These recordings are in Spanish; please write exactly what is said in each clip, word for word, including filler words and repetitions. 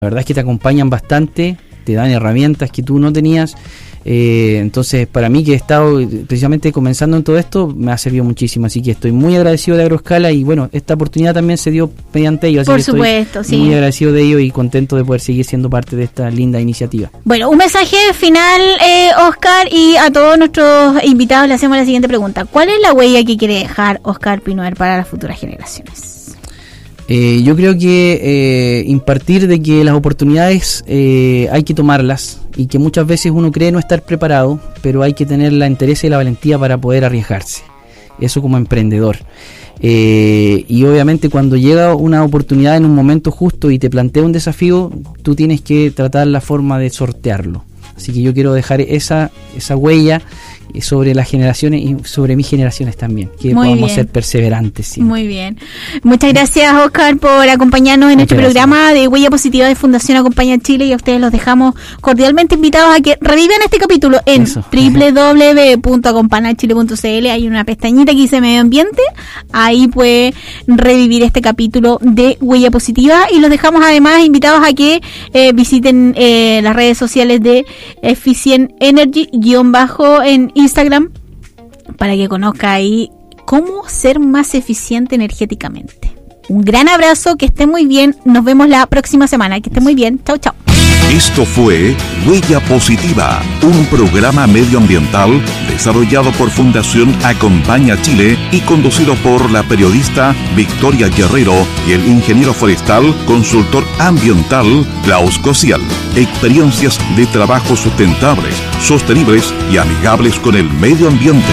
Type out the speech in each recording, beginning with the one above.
La verdad es que te acompañan bastante, te dan herramientas que tú no tenías. Eh, entonces, para mí, que he estado precisamente comenzando en todo esto, me ha servido muchísimo. Así que estoy muy agradecido de Agroescala. Y bueno, esta oportunidad también se dio mediante ellos. Así Por que supuesto, estoy sí. muy agradecido de ellos y contento de poder seguir siendo parte de esta linda iniciativa. Bueno, un mensaje final, eh, Oscar, y a todos nuestros invitados le hacemos la siguiente pregunta. ¿Cuál es la huella que quiere dejar Oscar Pinuer para las futuras generaciones? Eh, yo creo que eh, impartir de que las oportunidades eh, hay que tomarlas y que muchas veces uno cree no estar preparado, pero hay que tener la entereza y la valentía para poder arriesgarse. Eso como emprendedor. Eh, y obviamente cuando llega una oportunidad en un momento justo y te plantea un desafío, tú tienes que tratar la forma de sortearlo. Así que yo quiero dejar esa, esa huella sobre las generaciones y sobre mis generaciones también, que Muy podamos bien. ser perseverantes. ¿Sí? Muy bien. Muchas gracias, Oscar, por acompañarnos en Muchas este gracias. programa de Huella Positiva de Fundación Acompaña Chile, y a ustedes los dejamos cordialmente invitados a que revivan este capítulo en Eso. doble u doble u doble u punto acompaña chile punto c l. Hay una pestañita que dice Medio Ambiente, ahí puede revivir este capítulo de Huella Positiva, y los dejamos además invitados a que eh, visiten eh, las redes sociales de Efficient Energy guión bajo en Instagram, para que conozca ahí cómo ser más eficiente energéticamente. Un gran abrazo, que esté muy bien, nos vemos la próxima semana, que esté muy bien, chao chao. Esto fue Huella Positiva, un programa medioambiental desarrollado por Fundación Acompaña Chile y conducido por la periodista Victoria Guerrero y el ingeniero forestal consultor ambiental Klaus Cocial. Experiencias de trabajo sustentables, sostenibles y amigables con el medio ambiente.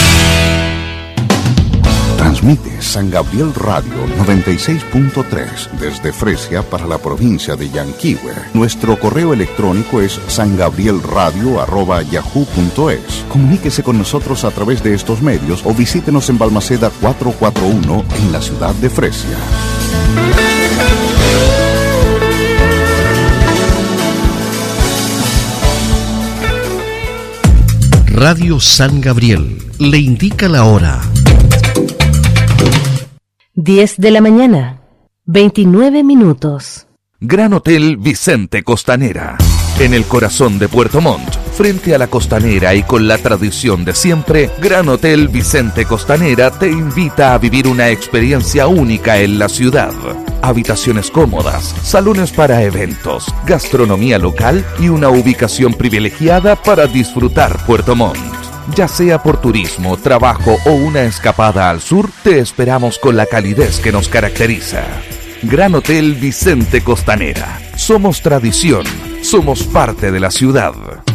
Transmite San Gabriel Radio noventa y seis punto tres desde Fresia para la provincia de Yanquihue. Nuestro correo electrónico es sangabrielradio arroba yahoo punto es. Comuníquese con nosotros a través de estos medios o visítenos en Balmaceda cuatrocientos cuarenta y uno en la ciudad de Fresia. Radio San Gabriel le indica la hora. diez de la mañana, veintinueve minutos. Gran Hotel Vicente Costanera. En el corazón de Puerto Montt, frente a la costanera y con la tradición de siempre, Gran Hotel Vicente Costanera te invita a vivir una experiencia única en la ciudad. Habitaciones cómodas, salones para eventos, gastronomía local y una ubicación privilegiada para disfrutar Puerto Montt. Ya sea por turismo, trabajo o una escapada al sur, te esperamos con la calidez que nos caracteriza. Gran Hotel Vicente Costanera. Somos tradición, somos parte de la ciudad.